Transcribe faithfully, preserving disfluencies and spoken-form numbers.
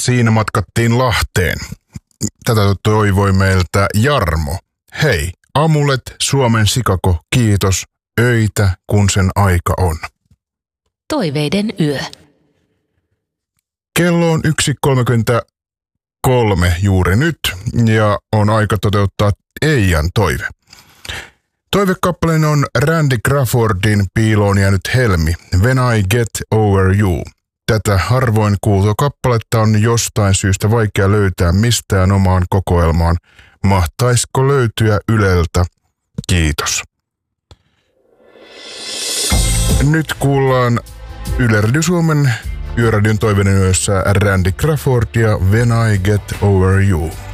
Siinä matkattiin Lahteen. Tätä toivoi meiltä Jarmo. Hei, Amulet, Suomen sikako, kiitos. Öitä, kun sen aika on. Toiveiden yö. Kello on yksi kolmekymmentäkolme juuri nyt ja on aika toteuttaa Eijan toive. Toivekappaleen on Randy Crawfordin Piiloon jäänyt helmi, When I Get Over You. Tätä harvoin kuultua kappaletta on jostain syystä vaikea löytää mistään omaan kokoelmaan. Mahtaisiko löytyä Yleltä? Kiitos. Nyt kuullaan Yle Radio Suomen Yöradion toiveiden yössä Randy Crawford ja When I Get Over You.